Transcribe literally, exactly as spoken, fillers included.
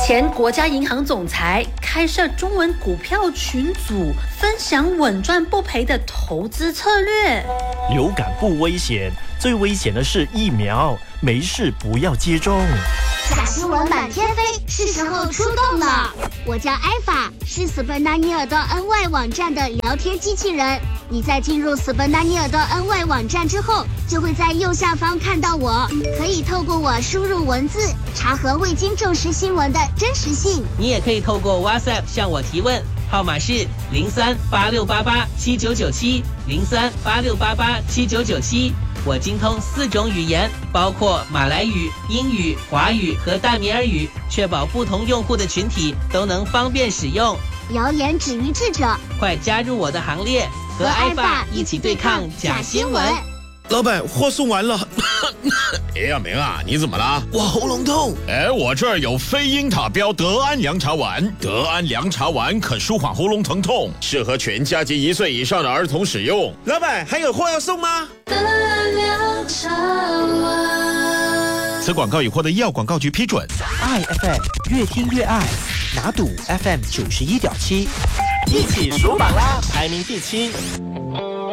前国家银行总裁开设中文股票群组，分享稳赚不赔的投资策略。 流感不危险，最危险的是疫苗，没事不要接种。 假新闻满天飞，是时候出动了。我叫艾法，是斯本纳尼尔的 N Y 网站的聊天机器人。你在进入斯本纳尼尔的 N Y 网站之后，就会在右下方看到我，可以透过我输入文字，查核未经证实新闻的真实性。 你也可以透过 WhatsApp 向我提问，号码是零三八六八八七九九七零三八六八八七九九七。我精通四种语言，包括马来语、英语、华语和大米尔语，确保不同用户的群体都能方便使用。 谣言止于智者， 快加入我的行列，和艾爸一起对抗假新闻。 老板，货送完了。 哎呀，明啊，你怎么了？ 我喉咙痛。 哎，我这儿有非英塔标德安凉茶丸，德安凉茶丸可舒缓喉咙疼痛，适合全家及一岁以上的儿童使用。 老板，还有货要送吗？ 德安凉茶丸。 此广告已获得医药广告局批准。 爱 F M 越听越爱，拿赌 F M 九十一点七， 一起数榜啦，排名第七。